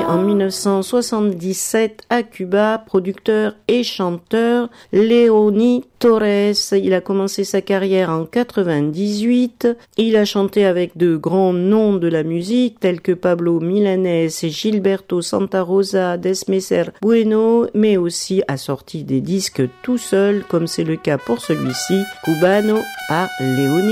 en 1977 à Cuba, producteur et chanteur Léonie Torres. Il a commencé sa carrière en 98. Il a chanté avec de grands noms de la musique tels que Pablo Milanés, Gilberto Santa Rosa, Desmeser Bueno, mais aussi a sorti des disques tout seul, comme c'est le cas pour celui-ci, Cubano par Léonie